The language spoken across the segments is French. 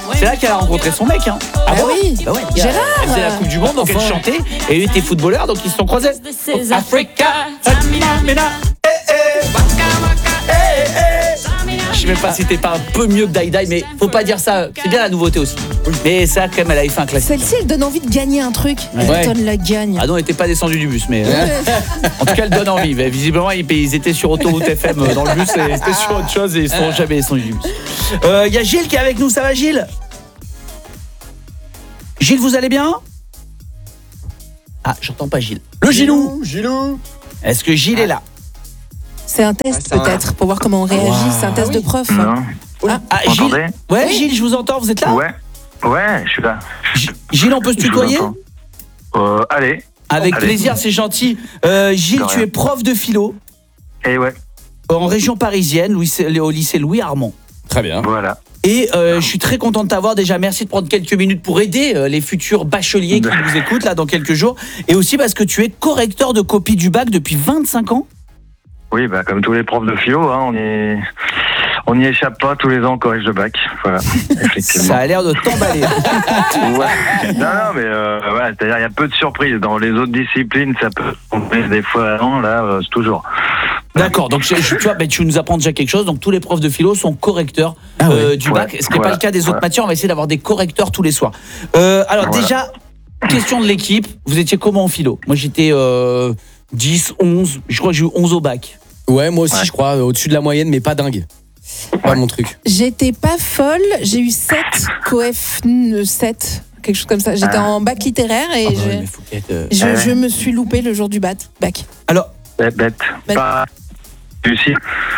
C'est là qu'elle a rencontré son mec. Hein. Ah bon oui. Bah ouais. Gérard. Elle faisait la Coupe du Monde, donc elle chantait. Et lui était footballeur, donc ils se sont croisés. Africa. Je sais même pas si t'es pas un peu mieux que Daïdaï, mais faut pas dire ça. C'est bien la nouveauté aussi. Mais ça, quand même, elle avait fait un classique. Celle-ci, elle donne envie de gagner un truc. Elton la gagne. Ah non, elle était pas descendue du bus, mais en tout cas, elle donne envie. Mais visiblement, ils étaient sur Autoroute FM dans le bus, et c'était sur autre chose et ils sont jamais descendus du bus. Il y a Gilles qui est avec nous, ça va Gilles? Gilles, vous allez bien? Ah, j'entends pas Gilles. Le Gilou. Est-ce que Gilles est là? C'est un test peut-être pour voir comment on réagit. C'est un test de prof. Non. Ah, Gilles. Ouais, Gilles, je vous entends. Vous êtes là? Ouais, je suis là. Gilles, on peut se tutoyer? Allez. Avec plaisir, c'est gentil. Gilles, tu es prof de philo. Et ouais. En région parisienne, au lycée Louis Armand. Très bien. Voilà. Et je suis très content de t'avoir. Déjà, merci de prendre quelques minutes pour aider les futurs bacheliers qui nous écoutent là dans quelques jours. Et aussi parce que tu es correcteur de copie du bac depuis 25 ans. Oui, bah comme tous les profs de philo, hein, on n'y échappe pas tous les ans au collège de bac. Voilà, effectivement. Ça a l'air de t'emballer. Ouais. Non, mais voilà, c'est-à-dire il y a peu de surprises. Dans les autres disciplines, ça peut tomber des fois. Non, là, c'est toujours. D'accord, donc tu vois, tu nous apprends déjà quelque chose. Donc tous les profs de philo sont correcteurs du bac. Ce qui n'est pas le cas des autres matières. On va essayer d'avoir des correcteurs tous les soirs. Alors déjà, question de l'équipe. Vous étiez comment en philo? Moi j'étais 10, 11. Je crois que j'ai eu 11 au bac. Ouais, moi aussi je crois, au-dessus de la moyenne, mais pas dingue. Pas mon truc. J'étais pas folle, j'ai eu 7, coef 7, quelque chose comme ça. J'étais en bac littéraire et je me suis loupé le jour du bac. Alors, bête. Pas réussi.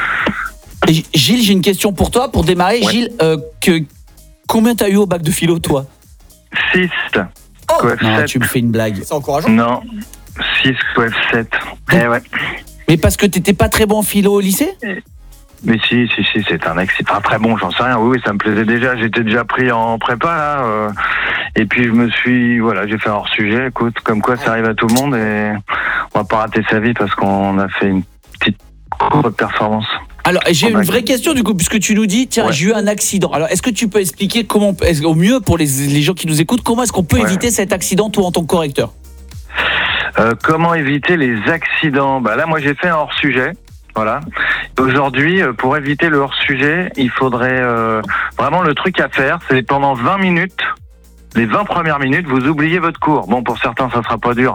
Gilles, j'ai une question pour toi. Pour démarrer, Gilles, combien t'as eu au bac de philo, toi? 6. Non, tu me fais une blague. C'est encourageant. Non, 6, coef 7. Ouais. Mais parce que t'étais pas très bon en philo au lycée? Mais si, c'est un ex, c'est pas très bon, j'en sais rien. Oui, ça me plaisait déjà. J'étais déjà pris en prépa là, et puis j'ai fait un hors-sujet. Écoute, comme quoi ça arrive à tout le monde et on va pas rater sa vie parce qu'on a fait une petite courte performance. Alors, j'ai une vraie question du coup, puisque tu nous dis, tiens, j'ai eu un accident. Alors, est-ce que tu peux expliquer comment, au mieux pour les gens qui nous écoutent, comment est-ce qu'on peut éviter cet accident, toi, en tant que correcteur? Comment éviter les accidents? Bah là, moi, j'ai fait un hors-sujet. Voilà. Aujourd'hui, pour éviter le hors-sujet, il faudrait vraiment le truc à faire, c'est pendant 20 minutes. Les 20 premières minutes, vous oubliez votre cours. Bon, pour certains, ça sera pas dur.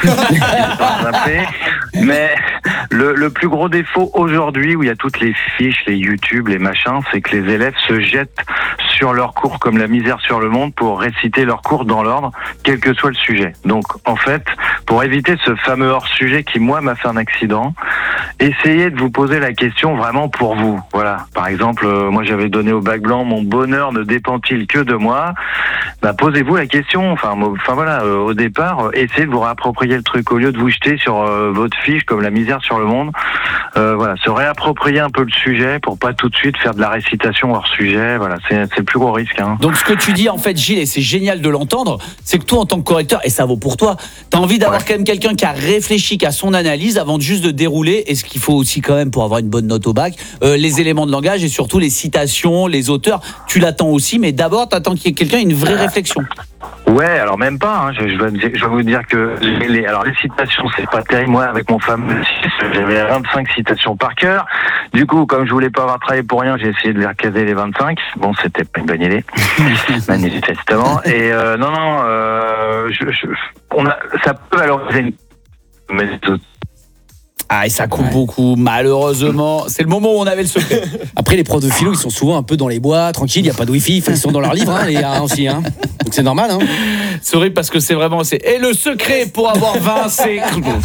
Mais le plus gros défaut aujourd'hui, où il y a toutes les fiches, les YouTube, les machins, c'est que les élèves se jettent sur leur cours comme la misère sur le monde pour réciter leur cours dans l'ordre, quel que soit le sujet. Donc, en fait, pour éviter ce fameux hors-sujet qui, moi, m'a fait un accident, essayez de vous poser la question vraiment pour vous. Voilà. Par exemple, moi, j'avais donné au bac blanc, mon bonheur ne dépend-il que de moi? Bah, posez-vous la question. Enfin voilà, au départ, essayez de vous réapproprier le truc au lieu de vous jeter sur votre fiche comme la misère sur le monde. Voilà, se réapproprier un peu le sujet pour pas tout de suite faire de la récitation hors sujet. Voilà, c'est le plus gros risque. Hein. Donc ce que tu dis en fait, Gilles, et c'est génial de l'entendre, c'est que toi en tant que correcteur, et ça vaut pour toi, t'as envie d'avoir quand même quelqu'un qui a réfléchi qu'à son analyse avant juste de dérouler, et ce qu'il faut aussi quand même pour avoir une bonne note au bac, les éléments de langage et surtout les citations, les auteurs, tu l'attends aussi, mais d'abord t'attends qu'il y ait quelqu'un une vraie réflexion. Ouais, alors même pas. Hein. Je vais vous dire que les citations, c'est pas terrible. Moi, avec mon fameux 6, j'avais 25 citations par cœur. Du coup, comme je voulais pas avoir travaillé pour rien, j'ai essayé de les recaser les 25. Bon, c'était pas une bonne idée, manifestement. Et ça peut valoriser une... Mais Ah, et ça coupe beaucoup, malheureusement. C'est le moment où on avait le secret. Après, les profs de philo, ils sont souvent un peu dans les bois, tranquilles, il n'y a pas de wifi, ils sont dans leur livre, les gars, aussi. Hein. Donc c'est normal. Hein. C'est horrible parce que c'est vraiment... Et le secret pour avoir 20, c'est...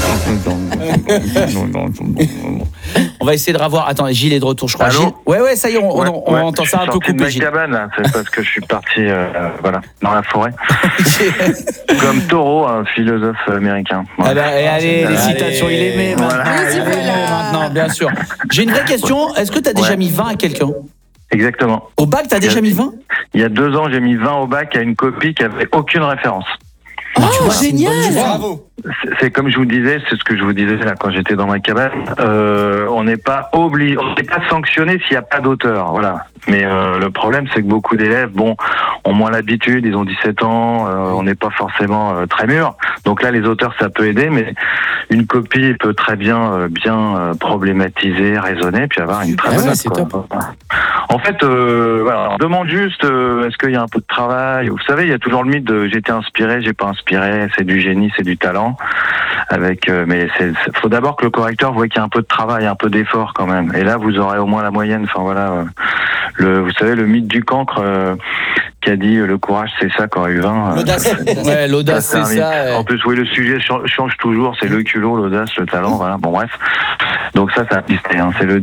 On va essayer de revoir... Attends, Gilles est de retour, je crois. Allô? Gilles... Ouais, ça y est, on entend ça un peu coupé, Gilles. Cabane, c'est parce que je suis parti dans la forêt. Comme Thoreau, un philosophe américain. Ouais. Ah bah, allez, les citations, il aimait. Voilà. Maintenant, bien sûr. J'ai une vraie question. Est-ce que tu as déjà mis 20 à quelqu'un? Exactement. Au bac, tu as déjà mis 20? Il y a 2 ans, j'ai mis 20 au bac à une copie qui avait aucune référence. Oh, génial! Bravo! C'est comme je vous disais, c'est ce que je vous disais là quand j'étais dans ma cabane. On n'est pas obligé, on n'est pas sanctionné s'il n'y a pas d'auteur, voilà. Mais le problème, c'est que beaucoup d'élèves, ont moins l'habitude, ils ont 17 ans, on n'est pas forcément très mûr. Donc là, les auteurs, ça peut aider, mais une copie peut très bien problématiser, raisonner, puis avoir une très bonne note. C'est top. En fait, voilà, on demande juste est-ce qu'il y a un peu de travail. Vous savez, il y a toujours le mythe de j'étais inspiré, j'ai pas inspiré, c'est du génie, c'est du talent. Mais faut d'abord que le correcteur voit qu'il y a un peu de travail, un peu d'effort quand même. Et là, vous aurez au moins la moyenne. Enfin voilà, vous savez, le mythe du cancre qui a dit le courage, c'est ça qu'aurait eu 20. L'audace. Ouais, l'audace, c'est ça. En plus, oui, le sujet change toujours. C'est le culot, l'audace, le talent. Voilà. Bon, bref. Donc ça a existé. Hein. C'est le